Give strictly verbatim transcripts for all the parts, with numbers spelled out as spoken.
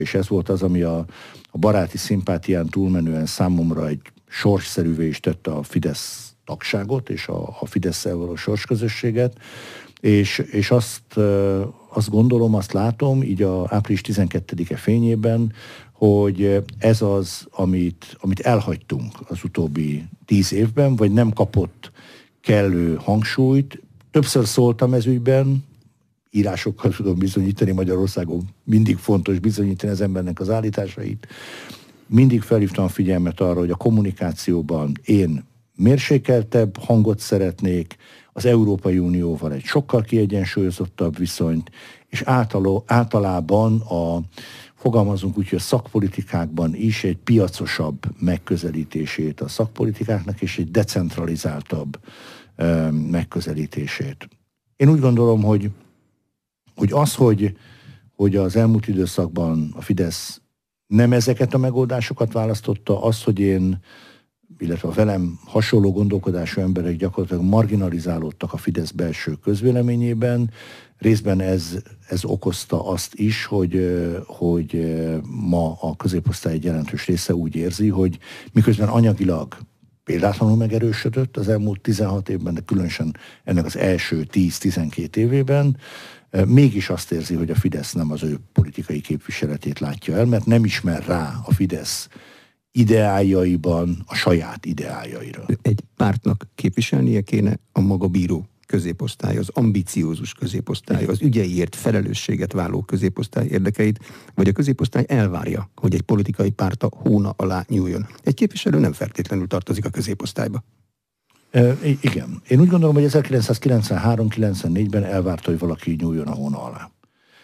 És ez volt az, ami a, a baráti szimpátián túlmenően számomra egy sorsszerűvé is tette a Fidesz tagságot, és a, a Fidesz-szel való sorsközösséget, és, és azt, azt gondolom, azt látom, így a április tizenkettedike fényében, hogy ez az, amit, amit elhagytunk az utóbbi tíz évben, vagy nem kapott kellő hangsúlyt. Többször szóltam ez ügyben, írásokkal tudom bizonyítani, Magyarországon mindig fontos bizonyítani az embernek az állításait. Mindig felhívtam a figyelmet arra, hogy a kommunikációban én mérsékeltebb hangot szeretnék, az Európai Unióval egy sokkal kiegyensúlyozottabb viszonyt, és általó, általában a, fogalmazunk úgy, hogy a szakpolitikákban is egy piacosabb megközelítését a szakpolitikáknak, és egy decentralizáltabb ö, megközelítését. Én úgy gondolom, hogy, hogy az, hogy, hogy az elmúlt időszakban a Fidesz nem ezeket a megoldásokat választotta, az, hogy én, illetve a velem hasonló gondolkodású emberek gyakorlatilag marginalizálódtak a Fidesz belső közvéleményében, részben ez, ez okozta azt is, hogy, hogy ma a középosztály egy jelentős része úgy érzi, hogy miközben anyagilag példátlanul megerősödött az elmúlt tizenhat évben, de különösen ennek az első tíz-tizenkét évében, mégis azt érzi, hogy a Fidesz nem az ő politikai képviseletét látja el, mert nem ismer rá a Fidesz ideájaiban a saját ideájaira. Egy pártnak képviselnie kéne a maga bíró középosztály, az ambiciózus középosztály, az ügyeiért felelősséget válló középosztály érdekeit, vagy a középosztály elvárja, hogy egy politikai párta hóna alá nyúljon. Egy képviselő nem feltétlenül tartozik a középosztályba. E, igen. Én úgy gondolom, hogy ezerkilencszázkilencvenhárom-kilencvennégyben elvárta, hogy valaki nyúljon a hóna alá.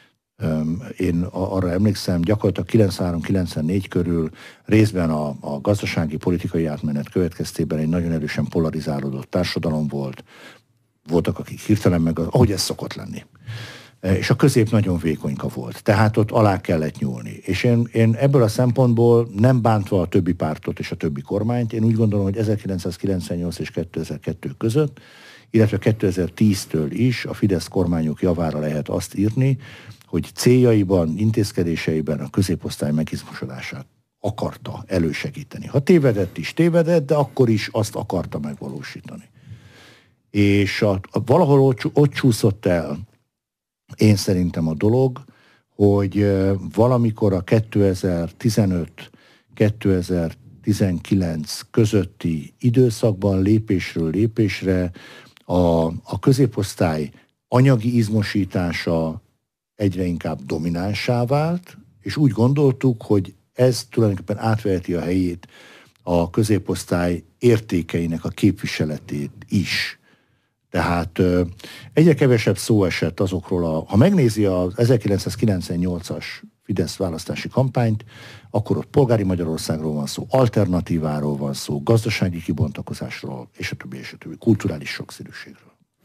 Én arra emlékszem, gyakorlatilag kilencvenhárom-kilencvennégy körül részben a, a gazdasági politikai átmenet következtében egy nagyon erősen polarizálódott társadalom volt. Voltak, akik hirtelen meg, ahogy ez szokott lenni. És a közép nagyon vékonyka volt. Tehát ott alá kellett nyúlni. És én, én ebből a szempontból nem bántva a többi pártot és a többi kormányt, én úgy gondolom, hogy ezerkilencszázkilencvennyolc és kétezer-kettő között, illetve kétezer-tíztől is a Fidesz kormányok javára lehet azt írni, hogy céljaiban, intézkedéseiben a középosztály megizmosodását akarta elősegíteni. Ha tévedett is, tévedett, de akkor is azt akarta megvalósítani. És a, a, valahol ott, ott csúszott el, én szerintem a dolog, hogy valamikor a kétezer-tizenöt-kétezer-tizenkilenc közötti időszakban lépésről lépésre a, a középosztály anyagi izmosítása egyre inkább dominánsá vált, és úgy gondoltuk, hogy ez tulajdonképpen átveheti a helyét a középosztály értékeinek a képviseletét is. Tehát egyre kevesebb szó esett azokról a... Ha megnézi az ezerkilencszázkilencvennyolcas Fidesz választási kampányt, akkor ott polgári Magyarországról van szó, alternatíváról van szó, gazdasági kibontakozásról, és a többi, és a többi, kulturális sokszínűségről.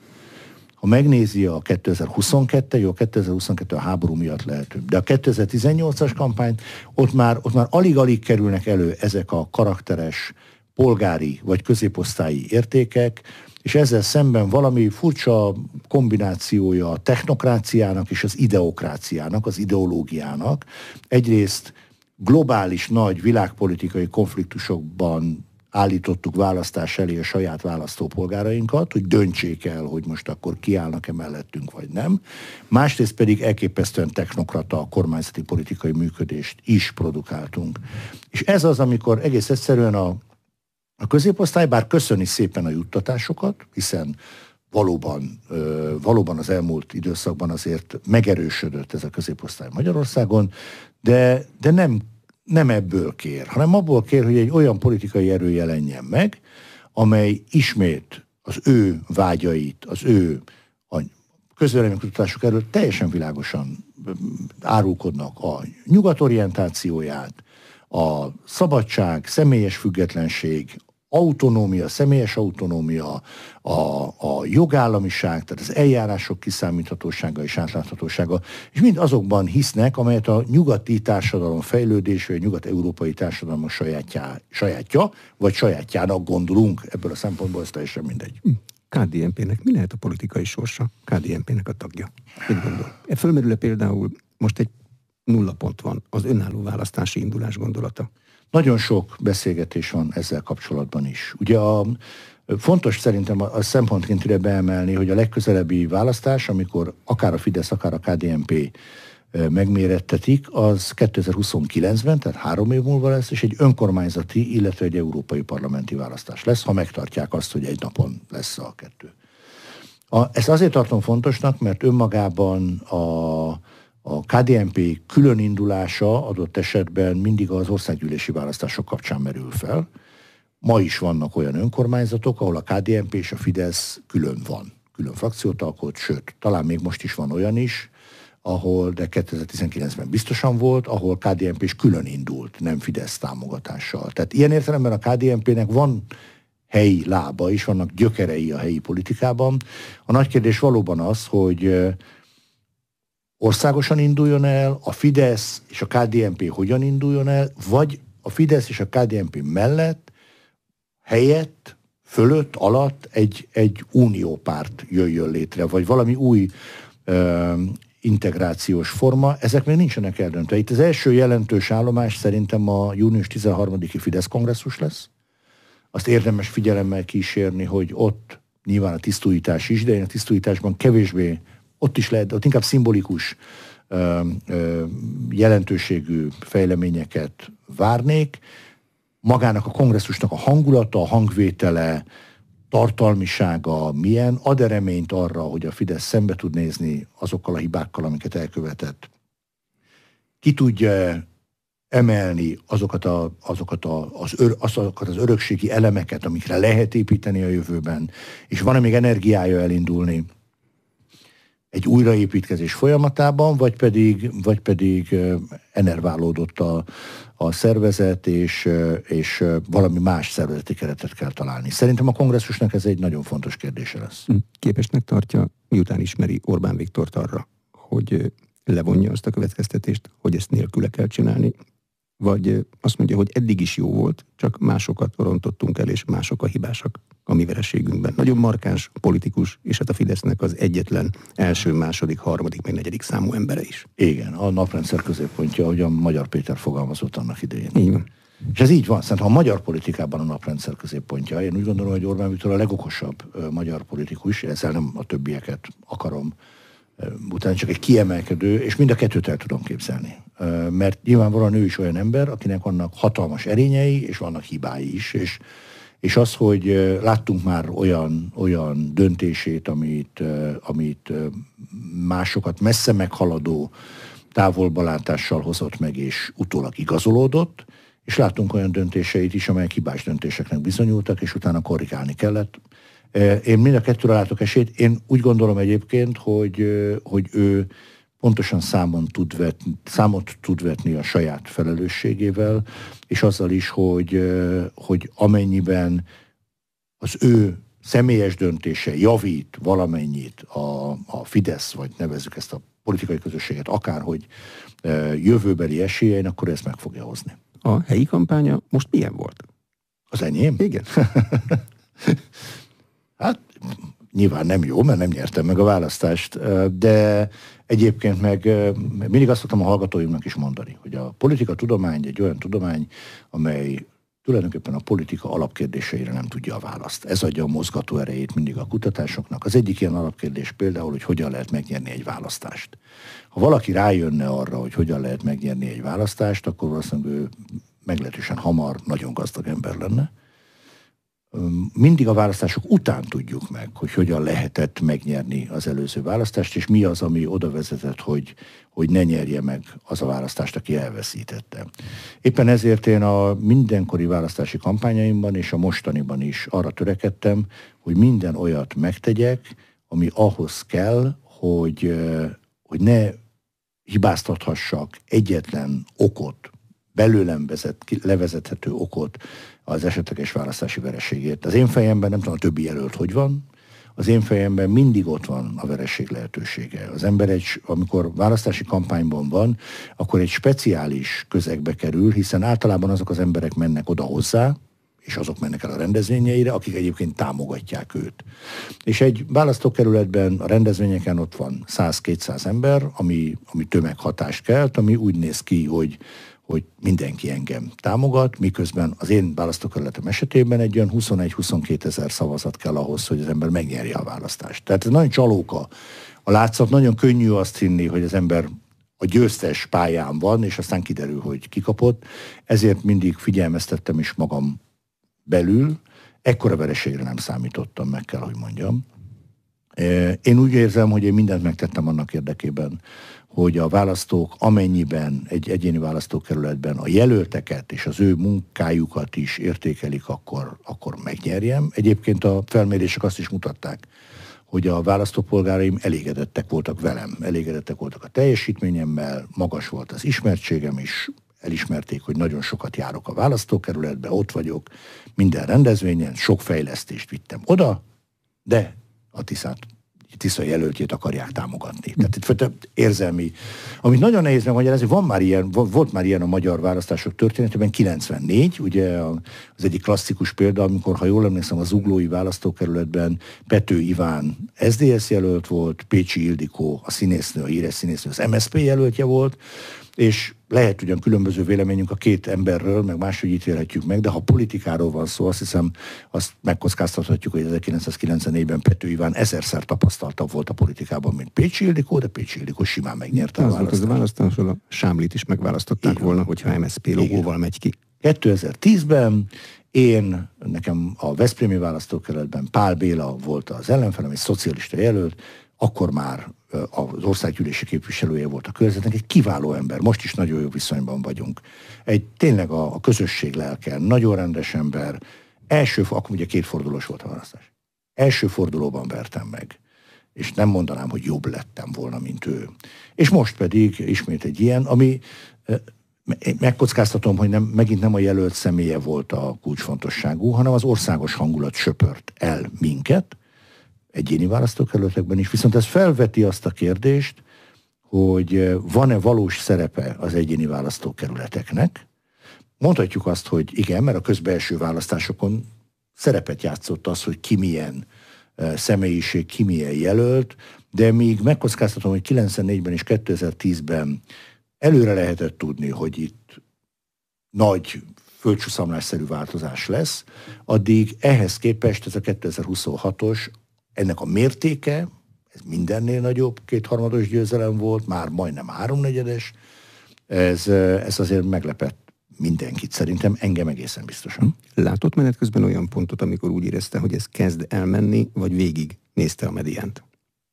Ha megnézi a kétezer-huszonkettő, jó, kétezer-huszonkettő a háború miatt lehet, de a kétezer-tizennyolcas kampányt, ott már, ott már alig-alig kerülnek elő ezek a karakteres, polgári vagy középosztályi értékek, és ezzel szemben valami furcsa kombinációja a technokráciának és az ideokráciának, az ideológiának. Egyrészt globális nagy világpolitikai konfliktusokban állítottuk választás elé a saját választópolgárainkat, hogy döntsék el, hogy most akkor kiállnak-e mellettünk, vagy nem. Másrészt pedig elképesztően technokrata kormányzati politikai működést is produkáltunk. És ez az, amikor egész egyszerűen a, a középosztály, bár köszöni szépen a juttatásokat, hiszen valóban, ö, valóban az elmúlt időszakban azért megerősödött ez a középosztály Magyarországon, de, de nem nem ebből kér, hanem abból kér, hogy egy olyan politikai erő jelenjen meg, amely ismét az ő vágyait, az ő a közvéleménykutatások erről teljesen világosan árulkodnak a nyugatorientációját, a szabadság, személyes függetlenség, autonómia, személyes autonómia, a, a jogállamiság, tehát az eljárások kiszámíthatósága és átláthatósága, és mind azokban hisznek, amelyet a nyugati társadalom fejlődés, vagy a nyugat-európai társadalom sajátjá, sajátja, vagy sajátjának gondolunk, ebből a szempontból ez teljesen mindegy. ká dé en pének mi lehet a politikai sorsa? ká dé en pének a tagja. Mit gondol? Fölmerül-e például most egy nulla pont van az önálló választási indulás gondolata? Nagyon sok beszélgetés van ezzel kapcsolatban is. Ugye a, fontos szerintem a, a szempontként ide beemelni, hogy a legközelebbi választás, amikor akár a Fidesz, akár a ká dé en pé megmérettetik, az kétezer-huszonkilencben, tehát három év múlva lesz, és egy önkormányzati, illetve egy európai parlamenti választás lesz, ha megtartják azt, hogy egy napon lesz a kettő. A, ezt azért tartom fontosnak, mert önmagában a, a ká dé en pé külön indulása adott esetben mindig az országgyűlési választások kapcsán merül fel. Ma is vannak olyan önkormányzatok, ahol a ká dé en pé és a Fidesz külön van, külön frakciót alkot, sőt, talán még most is van olyan is, ahol, de kétezer-tizenkilencben biztosan volt, ahol ká dé en pé is külön indult, nem Fidesz támogatással. Tehát ilyen értelemben a ká dé en pének van helyi lába is, vannak gyökerei a helyi politikában. A nagy kérdés valóban az, hogy országosan induljon el, a Fidesz és a ká dé en pé hogyan induljon el, vagy a Fidesz és a ká dé en pé mellett, helyett, fölött, alatt egy, egy uniópárt jöjjön létre, vagy valami új ö, integrációs forma, ezek még nincsenek eldöntve. Itt az első jelentős állomás szerintem a június tizenharmadiki Fidesz kongresszus lesz. Azt érdemes figyelemmel kísérni, hogy ott nyilván a tisztújítás is, de én a tisztújításban kevésbé, ott is lehet, ott inkább szimbolikus ö, ö, jelentőségű fejleményeket várnék. Magának a kongresszusnak a hangulata, a hangvétele, tartalmisága milyen, ad-e reményt arra, hogy a Fidesz szembe tud nézni azokkal a hibákkal, amiket elkövetett. Ki tudja emelni azokat, a, azokat, a, az, ör, azokat az örökségi elemeket, amikre lehet építeni a jövőben, és van-e még energiája elindulni egy újraépítkezés folyamatában, vagy pedig, vagy pedig enerválódott a, a szervezet, és, és valami más szervezeti keretet kell találni. Szerintem a kongresszusnak ez egy nagyon fontos kérdése lesz. Képesnek tartja, miután ismeri Orbán Viktort arra, hogy levonja azt a következtetést, hogy ezt nélküle kell csinálni, vagy azt mondja, hogy eddig is jó volt, csak másokat rontottunk el, és mások a hibásak a mi vereségünkben. Nagyon markáns politikus, és hát a Fidesznek az egyetlen első, második, harmadik, meg negyedik számú embere is. Igen, a naprendszer középpontja, ahogy a Magyar Péter fogalmazott annak idején. Így van. És ez így van, szerintem a magyar politikában a naprendszer középpontja. Én úgy gondolom, hogy Orbán Viktor a legokosabb ö, magyar politikus, ezzel nem a többieket akarom, ö, utána csak egy kiemelkedő, és mind a kettőt el tudom képzelni. Ö, mert nyilvánvalóan ő is olyan ember, akinek vannak hatalmas erényei, és vannak hibái is, és És az, hogy láttunk már olyan, olyan döntését, amit, amit másokat messze meghaladó távolbalátással hozott meg, és utólag igazolódott, és láttunk olyan döntéseit is, amelyek hibás döntéseknek bizonyultak, és utána korrigálni kellett. Én mind a kettőre látok esélyt. Én úgy gondolom egyébként, hogy, hogy ő pontosan számon tud vetni, számot tud vetni a saját felelősségével, és azzal is, hogy, hogy amennyiben az ő személyes döntése javít valamennyit a, a Fidesz, vagy nevezzük ezt a politikai közösséget, akárhogy jövőbeli esélyein, akkor ezt meg fogja hozni. A helyi kampánya most milyen volt? Az enyém? Igen. Hát nyilván nem jó, mert nem nyertem meg a választást, de egyébként meg mindig azt szoktam a hallgatóimnak is mondani, hogy a politika tudomány egy olyan tudomány, amely tulajdonképpen a politika alapkérdéseire nem tudja a választ. Ez adja a mozgató erejét mindig a kutatásoknak. Az egyik ilyen alapkérdés például, hogy hogyan lehet megnyerni egy választást. Ha valaki rájönne arra, hogy hogyan lehet megnyerni egy választást, akkor valószínűleg ő meglehetősen hamar nagyon gazdag ember lenne. Mindig a választások után tudjuk meg, hogy hogyan lehetett megnyerni az előző választást, és mi az, ami oda vezetett, hogy, hogy ne nyerje meg az a választást, aki elveszítette. Éppen ezért én a mindenkori választási kampányaimban és a mostaniban is arra törekedtem, hogy minden olyat megtegyek, ami ahhoz kell, hogy, hogy ne hibáztathassak egyetlen okot, belőlem vezet, levezethető okot az esetleges választási vereségért. Az én fejemben, nem tudom, a többi jelölt hogy van, az én fejemben mindig ott van a vereség lehetősége. Az ember, egy, amikor választási kampányban van, akkor egy speciális közegbe kerül, hiszen általában azok az emberek mennek oda hozzá, és azok mennek el a rendezvényeire, akik egyébként támogatják őt. És egy választókerületben a rendezvényeken ott van száz-kétszáz ember, ami, ami tömeghatást kelt, ami úgy néz ki, hogy, hogy mindenki engem támogat, miközben az én választókerületem esetében egy olyan huszonegy-huszonkettő ezer szavazat kell ahhoz, hogy az ember megnyerje a választást. Tehát ez nagyon csalóka a látszat, nagyon könnyű azt hinni, hogy az ember a győztes pályán van, és aztán kiderül, hogy kikapott. Ezért mindig figyelmeztettem is magam belül, ekkora vereségre nem számítottam, meg kell, hogy mondjam. Én úgy érzem, hogy én mindent megtettem annak érdekében, hogy a választók amennyiben egy egyéni választókerületben a jelölteket és az ő munkájukat is értékelik, akkor, akkor megnyerjem. Egyébként a felmérések azt is mutatták, hogy a választópolgáraim elégedettek voltak velem, elégedettek voltak a teljesítményemmel, magas volt az ismertségem is, elismerték, hogy nagyon sokat járok a választókerületbe, ott vagyok, minden rendezvényen, sok fejlesztést vittem oda, de a Tiszát, Tisza jelöltjét akarják támogatni. Tehát itt érzelmi, amit nagyon nehéz megmagyarázni, van már ilyen, volt már ilyen a magyar választások történetében, kilencvennégy, ugye az egyik klasszikus példa, amikor, ha jól emlékszem, a zuglói választókerületben Pető Iván es zé dé es jelölt volt, Pécsi Ildikó, a színésznő, a híres színésznő, az em es zé pé jelöltje volt, és lehet ugyan különböző véleményünk a két emberről, meg máshogy ítélhetjük meg, de ha politikáról van szó, azt hiszem, azt megkockáztathatjuk, hogy ezerkilencszázkilencvennégyben Pető Iván ezerszer tapasztaltabb volt a politikában, mint Pécsi Ildikó, de Pécsi Ildikó simán megnyerte az a választást. Az a választáson a Sámlit is megválasztották igen. volna, hogyha em es zé pé logóval megy ki. kétezer-tízben én, nekem a veszprémi választókerületben Pál Béla volt az ellenfelem, egy szocialista jelölt, akkor már az országgyűlési képviselője volt a körzetnek, egy kiváló ember, most is nagyon jó viszonyban vagyunk. Egy tényleg a, a közösség lelke, nagyon rendes ember, első, akkor ugye kétfordulós volt a választás. Első fordulóban vertem meg, és nem mondanám, hogy jobb lettem volna, mint ő. És most pedig ismét egy ilyen, ami megkockáztatom, hogy nem, megint nem a jelölt személye volt a kulcsfontosságú, hanem az országos hangulat söpört el minket, egyéni választókerületekben is, viszont ez felveti azt a kérdést, hogy van-e valós szerepe az egyéni választókerületeknek. Mondhatjuk azt, hogy igen, mert a közbelső választásokon szerepet játszott az, hogy ki milyen személyiség, ki milyen jelölt, de míg megkockáztatom, hogy kilencvennégyben és kétezer-tízben előre lehetett tudni, hogy itt nagy földcsúszamlásszerű változás lesz, addig ehhez képest ez a kétezer-huszonhatos ennek a mértéke, ez mindennél nagyobb, kétharmados győzelem volt, már majdnem háromnegyedes, ez, ez azért meglepett mindenkit, szerintem engem egészen biztosan. Látott menet közben olyan pontot, amikor úgy érezte, hogy ez kezd elmenni, vagy végig nézte a mediánt?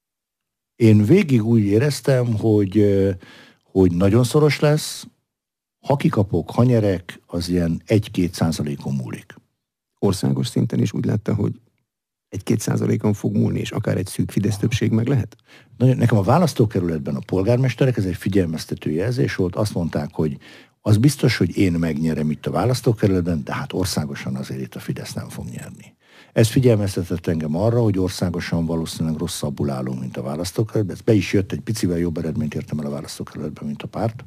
Én végig úgy éreztem, hogy, hogy nagyon szoros lesz, ha kikapok, ha nyerek, az ilyen egy-két százalékon múlik. Országos szinten is úgy látta, hogy egy-két százalékon fog múlni, és akár egy szűk Fidesz többség meg lehet? Nekem a választókerületben a polgármesterek, ez egy figyelmeztető jelzés volt, azt mondták, hogy az biztos, hogy én megnyerem itt a választókerületben, de hát országosan azért itt a Fidesz nem fog nyerni. Ez figyelmeztetett engem arra, hogy országosan valószínűleg rosszabbul állunk, mint a választókerületben. Ez be is jött, egy picivel jobb eredményt értem el a választókerületben, mint a párt.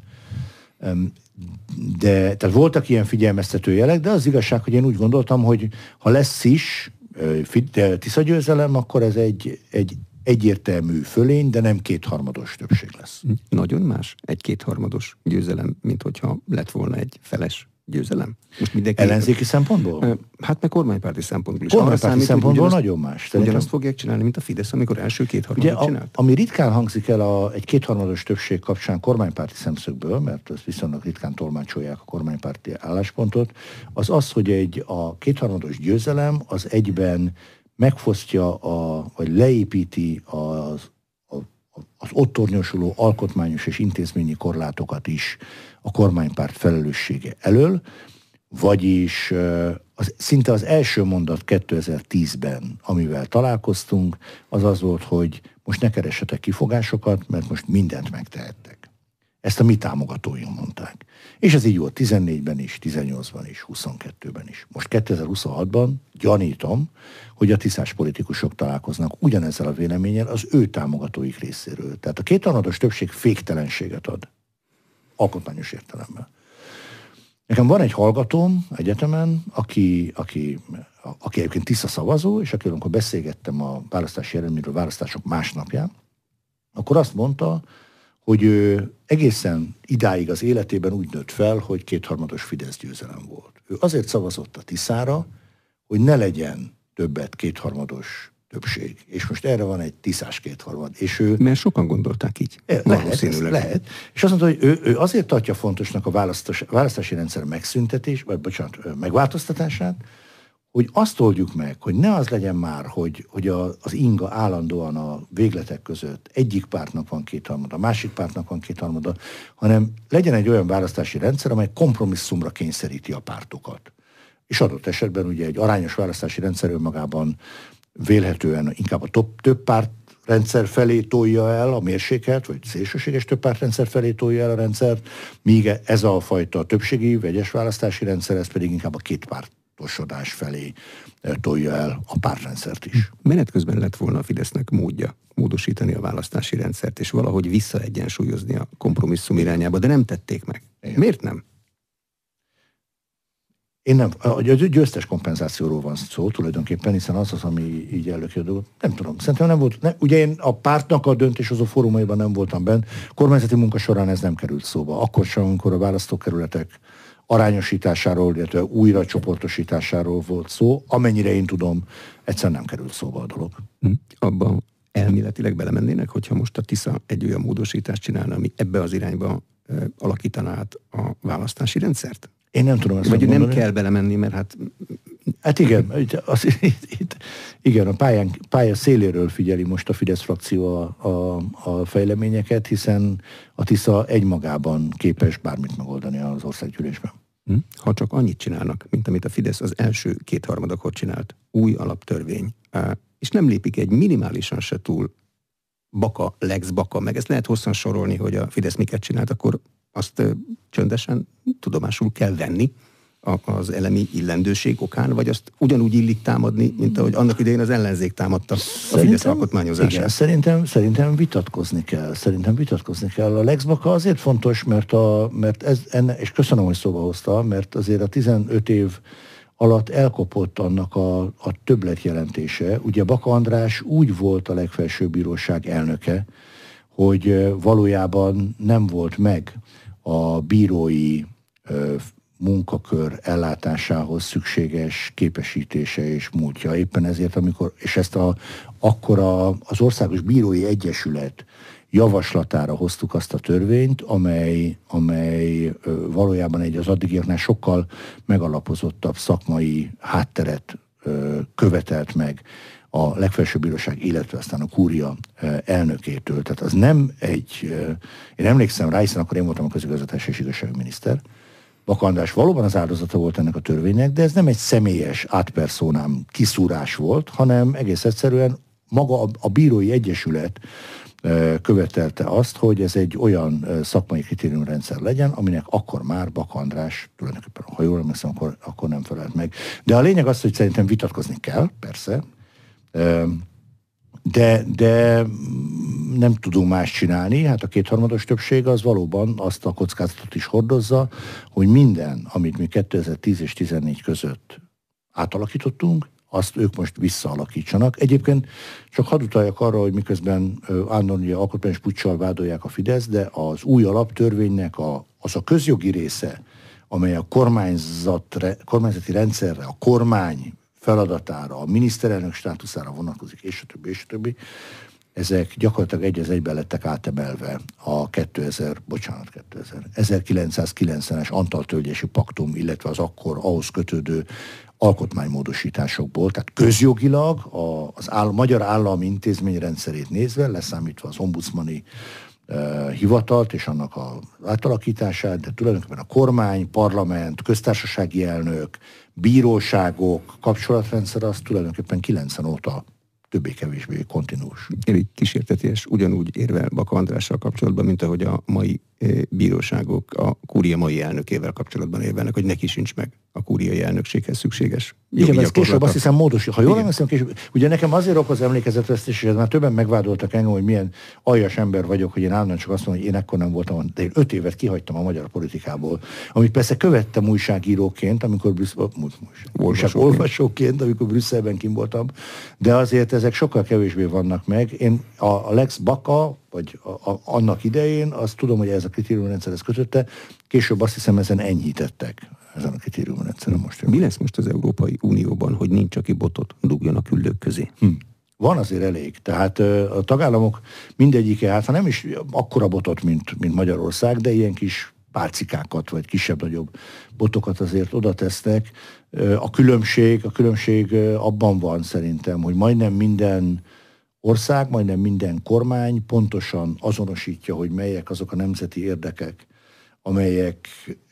De tehát voltak ilyen figyelmeztető jelek, de az igazság, hogy én úgy gondoltam, hogy ha lesz is Tisza győzelem, akkor ez egy, egy egyértelmű fölény, de nem kétharmados többség lesz. Nagyon más egy kétharmados győzelem, mint hogyha lett volna egy feles győzelem. Most mindenki... Ellenzéki szempontból? Hát meg kormánypárti szempontból is. Kormánypárti számít, szempontból ugyanazt, nagyon más. Ugyanazt szerintem... fogják csinálni, mint a Fidesz, amikor első kétharmadot Ugye, csinált. A, ami ritkán hangzik el a, egy kétharmados többség kapcsán kormánypárti szemszögből, mert ezt viszonylag ritkán tolmácsolják a kormánypárti álláspontot, az az, hogy egy a kétharmados győzelem az egyben megfosztja, a, vagy leépíti az, a, az ott tornyosuló alkotmányos és intézményi korlátokat is a kormánypárt felelőssége elől, vagyis az, szinte az első mondat kétezer-tízben, amivel találkoztunk, az az volt, hogy most ne keressetek kifogásokat, mert most mindent megtehettek. Ezt a mi támogatóink mondták. És ez így volt tizennégyben is, tizennyolcban is, huszonkettőben is. Most kétezer-huszonhatban gyanítom, hogy a tiszás politikusok találkoznak ugyanezzel a véleménnyel az ő támogatóik részéről. Tehát a kétharmados többség féktelenséget ad. Alkotmányos értelemben. Nekem van egy hallgatóm egyetemen, aki, aki, aki egyébként Tisza szavazó, és aki amikor beszélgettem a választási eredményről választások másnapján, akkor azt mondta, hogy ő egészen idáig az életében úgy nőtt fel, hogy kétharmados Fidesz győzelem volt. Ő azért szavazott a Tiszára, hogy ne legyen többet kétharmados többség. És most erre van egy tiszás kétharmad. És ő, mert sokan gondolták így. Lehet, lehet. És azt mondta, hogy ő, ő azért tartja fontosnak a választás, választási rendszer megszüntetés, vagy bocsánat, megváltoztatását, hogy azt oldjuk meg, hogy ne az legyen már, hogy, hogy a, az inga állandóan a végletek között egyik pártnak van kétharmada, a másik pártnak van kétharmada, hanem legyen egy olyan választási rendszer, amely kompromisszumra kényszeríti a pártokat. És adott esetben ugye egy arányos választási rendszer önmagában vélhetően inkább a top, több párt rendszer felé tolja el a mérsékelt, vagy szélsőséges több pártrendszer felé tolja el a rendszert, míg ez a fajta többségi, vegyes választási rendszer, ez pedig inkább a két pártosodás felé tolja el a pártrendszert is. Menet közben lett volna a Fidesznek módja módosítani a választási rendszert, és valahogy visszaegyensúlyozni a kompromisszum irányába, de nem tették meg. Igen. Miért nem? Én nem, a győztes kompenzációról van szó tulajdonképpen, hiszen az az, ami így előkerül. Nem tudom, szerintem nem volt, ne, ugye én a pártnak a döntéshozó fórumaiban nem voltam benne, kormányzati munka során ez nem került szóba. Akkor sem, amikor a választókerületek arányosításáról, illetve újra csoportosításáról volt szó, amennyire én tudom, egyszerűen nem került szóba a dolog. Abban elméletileg belemennének, hogyha most a Tisza egy olyan módosítást csinálna, ami ebbe az irányba e, alakítaná át a választási rendszert? Én nem tudom ezt Vagy mondani. nem kell belemenni, mert hát... Hát igen, az, itt, itt, igen, a pályán, pálya széléről figyeli most a Fidesz frakció a, a, a fejleményeket, hiszen a Tisza egymagában képes bármit megoldani az országgyűlésben. Ha csak annyit csinálnak, mint amit a Fidesz az első kétharmadakor csinált, új alaptörvény, és nem lépik egy minimálisan se túl baka, lex baka, meg ezt lehet hosszan sorolni, hogy a Fidesz miket csinált, akkor azt csöndesen tudomásul kell venni az elemi illendőség okán, vagy azt ugyanúgy illik támadni, mint ahogy annak idején az ellenzék támadta a Fidesz alkotmányozását. Igen, szerintem, szerintem vitatkozni kell. Szerintem vitatkozni kell. A Lex Baka azért fontos, mert, a, mert ez, enne, és köszönöm, hogy szóba hozta, mert azért a tizenöt év alatt elkopott annak a, a többlet jelentése. Ugye Baka András úgy volt a legfelsőbb bíróság elnöke, hogy valójában nem volt meg a bírói ö, munkakör ellátásához szükséges képesítése és múltja. Éppen ezért, amikor, és ezt a, akkor a, az Országos Bírói Egyesület javaslatára hoztuk azt a törvényt, amely, amely ö, valójában egy az addigiaknál sokkal megalapozottabb szakmai hátteret ö, követelt meg a legfelsőbb bíróság, illetve aztán a kúria elnökétől. Tehát az nem egy... Én emlékszem rá, hiszen akkor én voltam a közigazgatási és igazságügyminiszter. Baka András valóban az áldozata volt ennek a törvénynek, de ez nem egy személyes átpersonám kiszúrás volt, hanem egész egyszerűen maga a, a bírói egyesület követelte azt, hogy ez egy olyan szakmai kritériumrendszer legyen, aminek akkor már Baka András tulajdonképpen, ha jól emlékszem, akkor, akkor nem felelt meg. De a lényeg az, hogy szerintem vitatkozni kell, persze, De, de nem tudunk más csinálni. Hát a kétharmados többség az valóban azt a kockázatot is hordozza, hogy minden, amit mi kétezer-tíz és tizennégy között átalakítottunk, azt ők most visszaalakítsanak. Egyébként csak hadd utaljak arra, hogy miközben állandóan ugye alkotmányos puccsal vádolják a Fidesz, de az új alaptörvénynek a, az a közjogi része, amely a kormányzat, kormányzati rendszerre, a kormány feladatára, a miniszterelnök státuszára vonatkozik, és a többi, és a többi, ezek gyakorlatilag egy az egyben lettek átemelve a kétezer, bocsánat, kétezer, ezerkilencszázkilencvenes Antal-tölgyesi paktum, illetve az akkor ahhoz kötődő alkotmánymódosításokból, tehát közjogilag a, az áll, magyar állami intézményrendszerét nézve, leszámítva az ombudsmani uh, hivatalt és annak az átalakítását, de tulajdonképpen a kormány, parlament, köztársasági elnök, bíróságok, kapcsolatrendszer az tulajdonképpen kilencven óta többé-kevésbé kontinús. Elég kísérteties, ugyanúgy érvel Baka Andrással kapcsolatban, mint ahogy a mai bíróságok a kúria mai elnökével kapcsolatban érvelnek, hogy neki sincs meg a kúriai elnökséghez szükséges. Igen, ez később azt hiszem módosít. Ha jól emlékszem, később. Ugye nekem azért okoz emlékezetvesztés, és már többen megvádoltak engem, hogy milyen aljas ember vagyok, hogy én állandóan csak azt mondom, hogy én ekkor nem voltam, de én öt évet kihagytam a magyar politikából. Amit persze követtem újságíróként, amikor Brüsszel, újságolvasóként, amikor Brüsszelben kim voltam, de azért ezek sokkal kevésbé vannak meg. Én a, a Lex Baka, vagy a, a, annak idején, azt tudom, hogy ez a kritériumrendszerhez kötötte, később azt hiszem ezen enyhítettek. Ezen a kritériumrendszeren most. Mi lesz most az Európai Unióban, hogy nincs, aki botot dugjon a küllők közé? Hm. Van azért elég. Tehát a tagállamok mindegyike, hát ha nem is akkora botot, mint, mint Magyarország, de ilyen kis pálcikákat, vagy kisebb-nagyobb botokat azért oda tesznek. A különbség, a különbség abban van szerintem, hogy majdnem minden ország, majdnem minden kormány pontosan azonosítja, hogy melyek azok a nemzeti érdekek, amelyek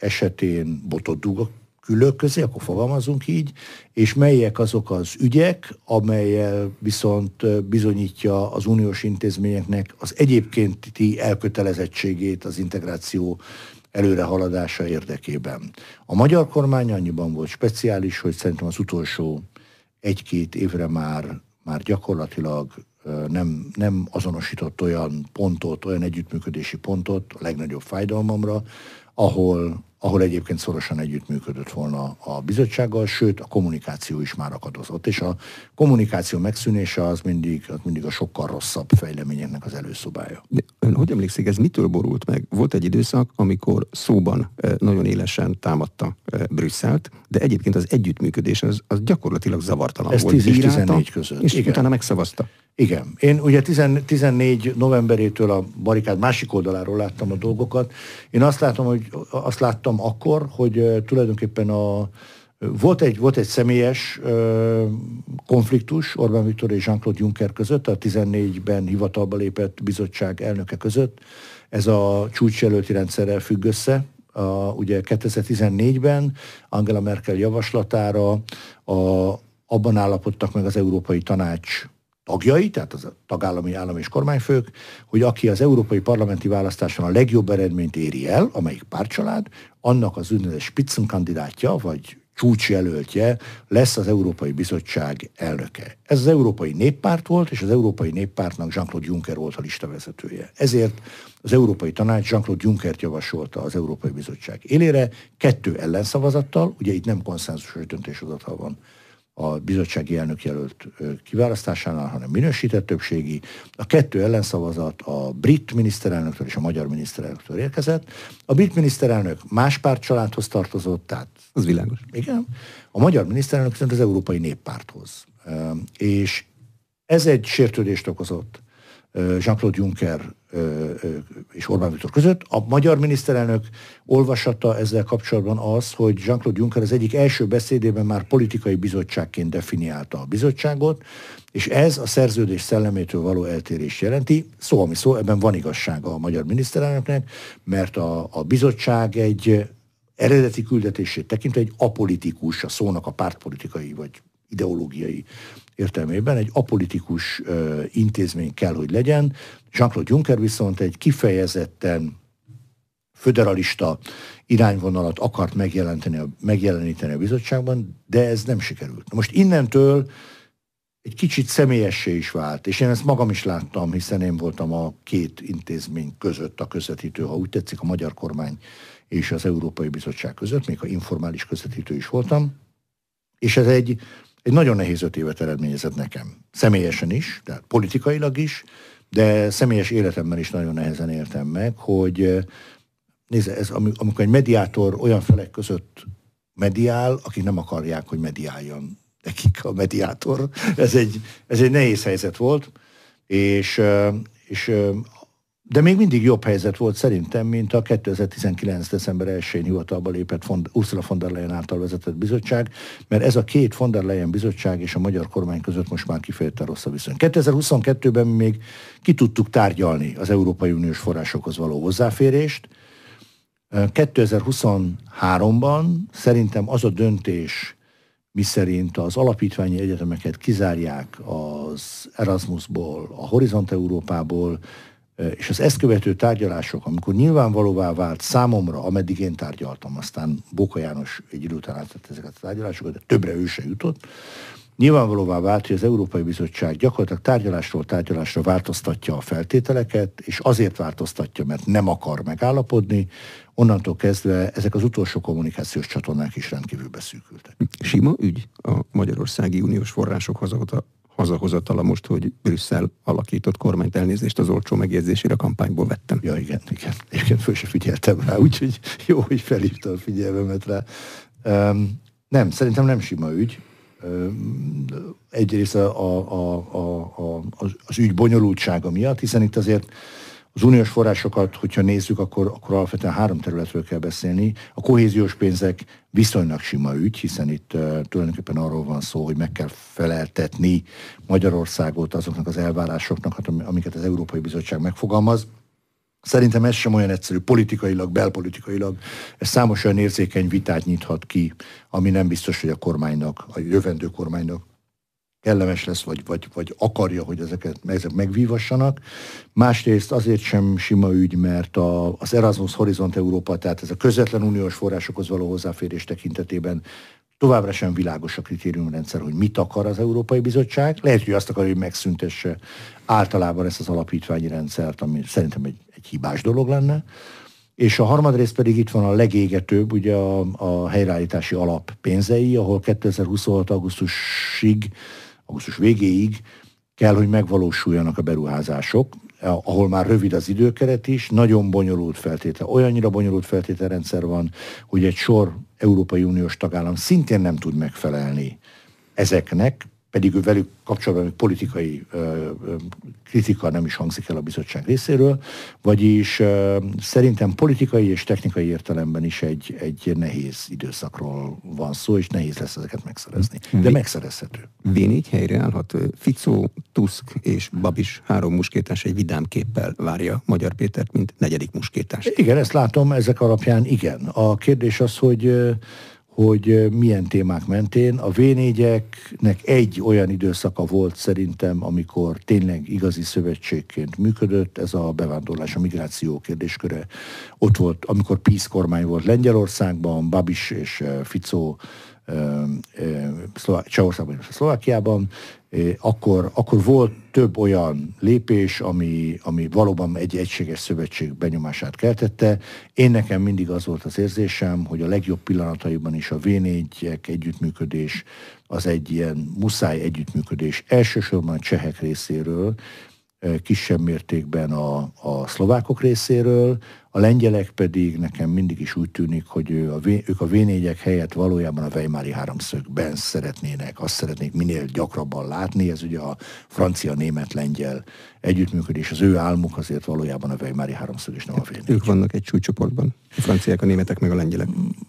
esetén botot dug a küllők közé, akkor fogalmazunk így, és melyek azok az ügyek, amelyel viszont bizonyítja az uniós intézményeknek az egyébkénti elkötelezettségét az integráció előrehaladása érdekében. A magyar kormány annyiban volt speciális, hogy szerintem az utolsó egy-két évre már, már gyakorlatilag nem, nem azonosított olyan pontot, olyan együttműködési pontot a legnagyobb fájdalmamra, ahol, ahol egyébként szorosan együttműködött volna a bizottsággal, sőt a kommunikáció is már akadozott. És a kommunikáció megszűnése az mindig, az mindig a sokkal rosszabb fejleményeknek az előszobája. De ön hogy emlékszik, ez mitől borult meg? Volt egy időszak, amikor szóban nagyon élesen támadta Brüsszelt, de egyébként az együttműködés az, az gyakorlatilag zavartalan ez volt. Ez tíz és tizennégy között. És igen. Utána megszavazta. Igen. Én ugye tizennégy novemberétől a barikád másik oldaláról láttam a dolgokat. Én azt látom, hogy azt láttam akkor, hogy tulajdonképpen a, volt, egy, volt egy személyes uh, konfliktus Orbán Viktor és Jean-Claude Juncker között, a tizennégyben hivatalba lépett bizottság elnöke között. Ez a csúcsjelölti rendszerrel függ össze. A, ugye kétezer-tizennégyben Angela Merkel javaslatára a, abban állapodtak meg az Európai Tanács tagjai, tehát az a tagállami állam és kormányfők, hogy aki az európai parlamenti választáson a legjobb eredményt éri el, amelyik pártcsalád, annak az úgynevezett Spitzenkandidátja, vagy csúcsjelöltje lesz az Európai Bizottság elnöke. Ez az Európai Néppárt volt, és az Európai Néppártnak Jean-Claude Juncker volt a listavezetője. Ezért az Európai Tanács Jean-Claude Junckert javasolta az Európai Bizottság élére, kettő ellenszavazattal, ugye itt nem konszenzusos döntéshozatal van a bizottsági elnök jelölt kiválasztásánál, hanem minősített többségi. A kettő ellenszavazat a brit miniszterelnöktől és a magyar miniszterelnöktől érkezett. A brit miniszterelnök más pártcsaládhoz tartozott, tehát... Az világos. Igen. A magyar miniszterelnök szerint az Európai Néppárthoz. És ez egy sértődést okozott Jean-Claude Juncker és Orbán Viktor között. A magyar miniszterelnök olvasata ezzel kapcsolatban az, hogy Jean-Claude Juncker az egyik első beszédében már politikai bizottságként definiálta a bizottságot, és ez a szerződés szellemétől való eltérést jelenti. Szó, ami szó, ebben van igazsága a magyar miniszterelnöknek, mert a, a bizottság egy eredeti küldetését tekintve egy apolitikus, a szónak a pártpolitikai vagy ideológiai értelmében egy apolitikus uh, intézmény kell, hogy legyen. Jean-Claude Juncker viszont egy kifejezetten föderalista irányvonalat akart megjelenteni a, megjeleníteni a bizottságban, de ez nem sikerült. Most innentől egy kicsit személyessé is vált, és én ezt magam is láttam, hiszen én voltam a két intézmény között a közvetítő, ha úgy tetszik, a magyar kormány és az Európai Bizottság között, még ha informális közvetítő is voltam, és ez egy Egy nagyon nehéz öt évet eredményezett nekem. Személyesen is, tehát politikailag is, de személyes életemben is nagyon nehezen éltem meg, hogy nézze, ez, amikor egy mediátor olyan felek között mediál, akik nem akarják, hogy mediáljon nekik a mediátor. Ez egy, ez egy nehéz helyzet volt, és, és de még mindig jobb helyzet volt szerintem, mint a kétezer-tizenkilenc. december elsején hivatalba lépett Ursula von der Leyen által vezetett bizottság, mert ez a két von der Leyen bizottság és a magyar kormány között most már kifejezetten rossz a viszony. kétezer-huszonkettőben még ki tudtuk tárgyalni az Európai Uniós forrásokhoz való hozzáférést. kétezer-huszonháromban szerintem az a döntés, miszerint az alapítványi egyetemeket kizárják az Erasmusból, a Horizont Európából, És az ezt követő tárgyalások, amikor nyilvánvalóvá vált számomra, ameddig én tárgyaltam, aztán Bóka János egy idő után átvette ezeket a tárgyalásokat, de többre ő se jutott, nyilvánvalóvá vált, hogy az Európai Bizottság gyakorlatilag tárgyalásról tárgyalásra változtatja a feltételeket, és azért változtatja, mert nem akar megállapodni, onnantól kezdve ezek az utolsó kommunikációs csatornák is rendkívül beszűkültek. Sima ügy a magyarországi uniós források hazahozata, hazahozatala most, hogy Brüsszel alakított kormányt, elnézést az olcsó megjegyzésére a kampányból vettem. Ja, igen, igen. Egyébként föl se figyeltem rá, úgyhogy jó, hogy felhívta a figyelmemet rá. Um, nem, szerintem nem sima ügy. Um, egyrészt a, a, a, a, a, az ügy bonyolultsága miatt, hiszen itt azért az uniós forrásokat, hogyha nézzük, akkor, akkor alapvetően három területről kell beszélni. A kohéziós pénzek viszonylag sima ügy, hiszen itt uh, tulajdonképpen arról van szó, hogy meg kell feleltetni Magyarországot azoknak az elvárásoknak, amiket az Európai Bizottság megfogalmaz. Szerintem ez sem olyan egyszerű politikailag, belpolitikailag. Ez számos olyan érzékeny vitát nyithat ki, ami nem biztos, hogy a kormánynak, a jövendő kormánynak kellemes lesz, vagy, vagy, vagy akarja, hogy ezeket, ezek megvívassanak. Másrészt azért sem sima ügy, mert a, az Erasmus Horizont Európa, tehát ez a közvetlen uniós forrásokhoz való hozzáférés tekintetében továbbra sem világos a kritériumrendszer, hogy mit akar az Európai Bizottság. Lehet, hogy azt akarja, hogy megszüntesse általában ezt az alapítványi rendszert, ami szerintem egy, egy hibás dolog lenne. És a harmadrészt pedig itt van a legégetőbb, ugye a, a helyreállítási alap pénzei, ahol kétezer-huszonhat augusztusig, augusztus végéig kell, hogy megvalósuljanak a beruházások, ahol már rövid az időkeret is, nagyon bonyolult feltétel, olyannyira bonyolult feltételrendszer van, hogy egy sor Európai Uniós tagállam szintén nem tud megfelelni ezeknek, pedig ő velük kapcsolatban politikai ö, ö, kritika nem is hangzik el a bizottság részéről, vagyis ö, szerintem politikai és technikai értelemben is egy, egy nehéz időszakról van szó, és nehéz lesz ezeket megszerezni. De megszerezhető. vé négy helyreállhat. Ficó, Tusk és Babis három muskétás egy vidám képpel várja Magyar Pétert, mint negyedik muskétás. Igen, ezt látom, ezek alapján igen. A kérdés az, hogy hogy milyen témák mentén. A vé négyeknek egy olyan időszaka volt szerintem, amikor tényleg igazi szövetségként működött, ez a bevándorlás, a migráció kérdésköre. Ott volt, amikor PiS kormány volt Lengyelországban, Babis és Ficó Csehországban és Szlovákiában, akkor, akkor volt több olyan lépés, ami, ami valóban egy egységes szövetség benyomását keltette. Én nekem mindig az volt az érzésem, hogy a legjobb pillanataiban is a vé négyek együttműködés az egy ilyen muszáj együttműködés elsősorban a csehek részéről, kisebb mértékben a, a szlovákok részéről, a lengyelek pedig nekem mindig is úgy tűnik, hogy ő a, ők a vé négyek helyett valójában a Weimári háromszögben szeretnének, azt szeretnék minél gyakrabban látni, ez ugye a francia-német-lengyel együttműködés, az ő álmuk azért valójában a Weimári háromszög és nem a vé négy. Ők vannak egy súlycsoportban, a franciák, a németek meg a lengyelek.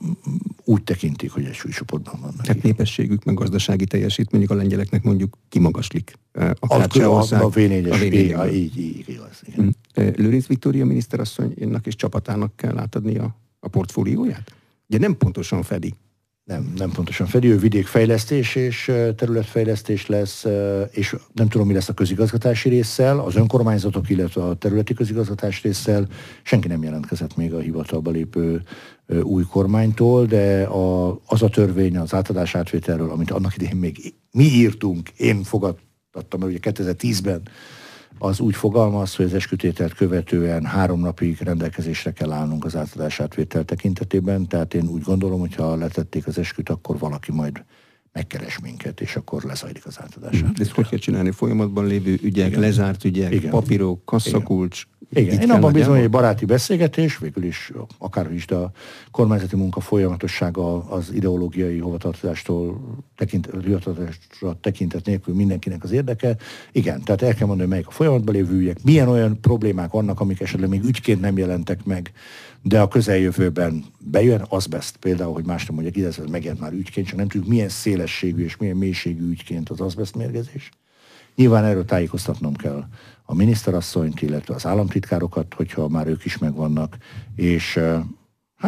Úgy tekintik, hogy egy súlycsoportban vannak. Tehát népességük, meg gazdasági teljesítményük a lengyeleknek mondjuk kimagaslik. A, a, a vé négyes, így, így, így igaz. Igen. Lőrinc Viktória miniszterasszonynak és csapatának kell átadni a, a portfólióját? Ugye nem pontosan fedi. Nem, nem pontosan fedi, ő vidékfejlesztés és területfejlesztés lesz, és nem tudom, mi lesz a közigazgatási résszel, az önkormányzatok, illetve a területi közigazgatás résszel. Senki nem jelentkezett még a hivatalba lépő új kormánytól, de a, az a törvény az átadás átvételről, amit annak idején még mi írtunk, én fogadtattam, mert ugye kétezer-tízben az úgy fogalmaz, hogy az eskütételt követően három napig rendelkezésre kell állnunk az átadás átvétel tekintetében, tehát én úgy gondolom, hogy ha letették az esküt, akkor valaki majd megkeres minket, és akkor lezajlik az átadás átvétel. De ezt hogy kell csinálni? Folyamatban lévő ügyek, igen, lezárt ügyek, igen, papírok, kasszakulcs? Igen, én abban bizony, hogy egy baráti beszélgetés, végül is akárhogy is, de a kormányzati munka folyamatossága az ideológiai hovatartozástól tekint, tekintet nélkül mindenkinek az érdeke. Igen, tehát el kell mondani, melyik a folyamatban lévő ügyek, milyen olyan problémák vannak, amik esetleg még ügyként nem jelentek meg, de a közeljövőben bejön, azbest például, hogy más nem mondjak, ide ez megjelent már ügyként, csak nem tudjuk milyen szélességű és milyen mélységű ügyként az azbest mérgezés. Nyilván erről tájékoztatnom kell a miniszterasszonyt, illetve az államtitkárokat, hogyha már ők is megvannak, és hát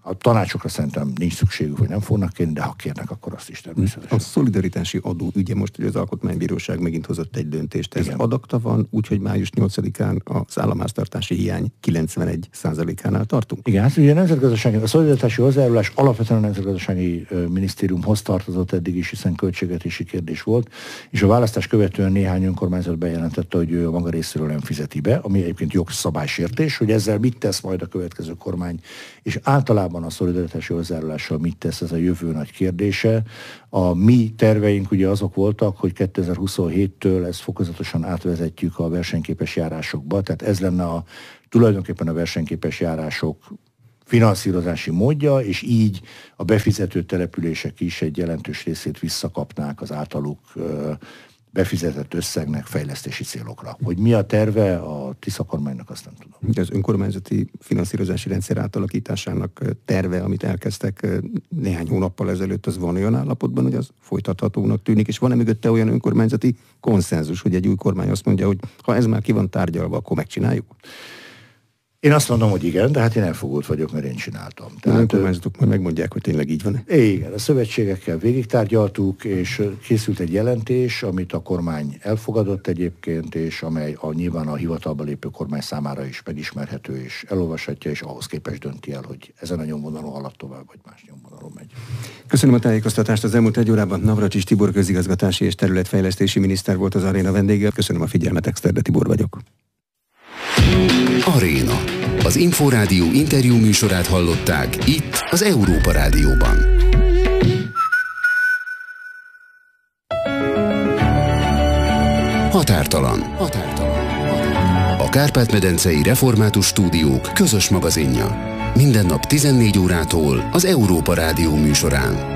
A tanácsokra szerintem nincs szükségük, hogy nem fognak kérni, de ha kérnek, akkor azt is természetesen. A szolidaritási adó ügye, most hogy az Alkotmánybíróság megint hozott egy döntést. Ez Igen. adakta van, úgyhogy május nyolcadikán az államháztartási hiány kilencvenegy százalékánál tartunk. Igen, hát ugye a nemzetgazdasági, a szolidaritási hozzájárulás alapvetően a nemzetgazdasági minisztériumhoz tartozott eddig is, hiszen költségvetési kérdés volt, és a választás követően néhány önkormányzat bejelentette, hogy ő a maga részéről nem fizeti be, ami egyébként jogszabálysértés, hogy ezzel mit tesz majd a következő kormány, és általában a szolidaritási hozzájárulással mit tesz, ez a jövő nagy kérdése. A mi terveink ugye azok voltak, hogy kétezer-huszonhéttől ezt fokozatosan átvezetjük a versenyképes járásokba, tehát ez lenne a, tulajdonképpen a versenyképes járások finanszírozási módja, és így a befizető települések is egy jelentős részét visszakapnák az általuk befizetett összegnek fejlesztési célokra. Hogy mi a terve a Tisza kormánynak, azt nem tudom. Az önkormányzati finanszírozási rendszer átalakításának terve, amit elkezdtek néhány hónappal ezelőtt, az van olyan állapotban, hogy az folytathatónak tűnik, és van-e mögötte olyan önkormányzati konszenzus, hogy egy új kormány azt mondja, hogy ha ez már ki van tárgyalva, akkor megcsináljuk? Én azt mondom, hogy igen, de hát én elfogult vagyok, mert én csináltam. Tehát, a önkormányzatok majd megmondják, hogy tényleg így van-e? Igen, a szövetségekkel végigtárgyaltuk, és készült egy jelentés, amit a kormány elfogadott egyébként, és amely a, nyilván a hivatalba lépő kormány számára is megismerhető, és elolvashatja, és ahhoz képest dönti el, hogy ezen a nyomvonalon halad tovább, vagy más nyomvonalon megy. Köszönöm a tájékoztatást. Az elmúlt egy órában Navracsics Tibor közigazgatási és területfejlesztési miniszter volt az Aréna vendége. Köszönöm a figyelmet, Exterde Tibor vagyok. Aréna. Az Inforádió interjú műsorát hallották itt az Európa Rádióban. Határtalan. Határtalan. A Kárpát-medencei Református Stúdiók közös magazinja. Minden nap tizennégy órától az Európa Rádió műsorán.